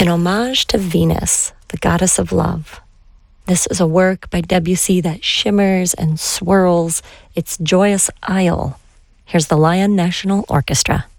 in homage to Venus, the goddess of love. This is a work by Debussy that shimmers and swirls its joyous isle. Here's the Lyon National Orchestra.